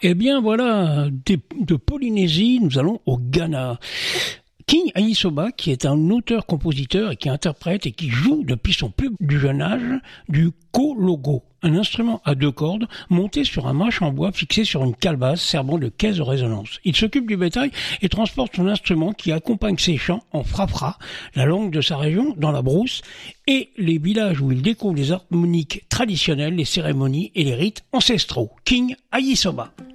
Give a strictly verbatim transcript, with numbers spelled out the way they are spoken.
Eh bien voilà, de, de Polynésie, nous allons au Ghana. King Ayisoba, qui est un auteur-compositeur et qui interprète et qui joue depuis son plus du jeune âge du kologo, un instrument à deux cordes monté sur un manche en bois fixé sur une calebasse servant de caisse de résonance. Il s'occupe du bétail et transporte son instrument qui accompagne ses chants en frafra, la langue de sa région, dans la brousse, et les villages où il découvre les harmoniques traditionnelles, les cérémonies et les rites ancestraux. King Ayisoba.